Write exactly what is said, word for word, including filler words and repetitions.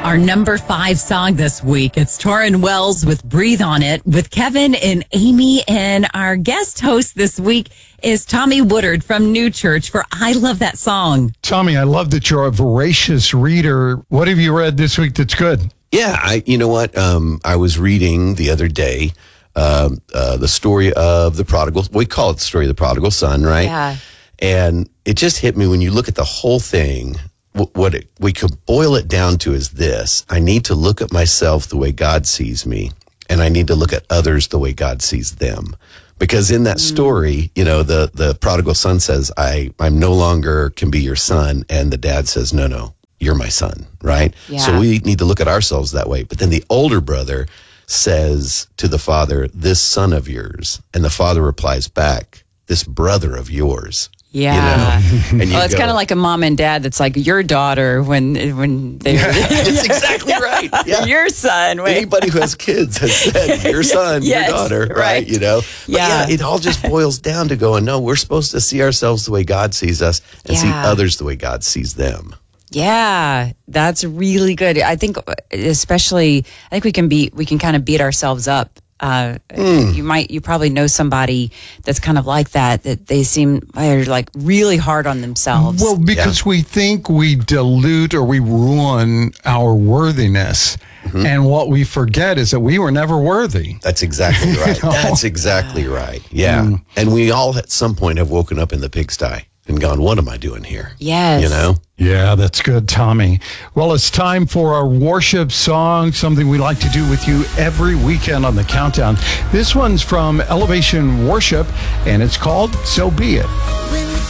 Our number five song this week, it's Torrin Wells with Breathe on It with Kevin and Amy. And our guest host this week is Tommy Woodard from New Church for I Love That Song. Tommy, I love that you're a voracious reader. What have you read this week that's good? Yeah, I, you know what? Um, I was reading the other day um, uh, the story of the prodigal. We call it the story of the prodigal son, right? Yeah. And it just hit me when you look at the whole thing. What it, we could boil it down to is this. I need to look at myself the way God sees me, and I need to look at others the way God sees them. Because in that story, you know, the, the prodigal son says, I, I'm no longer can be your son. And the dad says, no, no, you're my son, right? Yeah. So we need to look at ourselves that way. But then the older brother says to the father, this son of yours. And the father replies back, this brother of yours. Yeah. You know? And you Well, it's go, kind of like a mom and dad that's like your daughter when when they're That's exactly right. Yeah. your son. Wait. Anybody who has kids has said your son, Yes, your daughter, right? right. You know? But Yeah. yeah, it all just boils down to going, no, we're supposed to see ourselves the way God sees us and see Yeah. others the way God sees them. Yeah, that's really good. I think especially I think we can be we can kind of beat ourselves up. Uh, Mm. You might, you probably know somebody that's kind of like that, that they seem they're like really hard on themselves. Well, because we think we dilute or we ruin our worthiness. Mm-hmm. And what we forget is that we were never worthy. That's exactly right. know? That's exactly right. Yeah. Mm. And we all at some point have woken up in the pigsty and gone, what am I doing here? Yes. You know? Yeah, that's good, Tommy. Well, it's time for our worship song, something we like to do with you every weekend on the Countdown. This one's from Elevation Worship, and it's called So Be It. When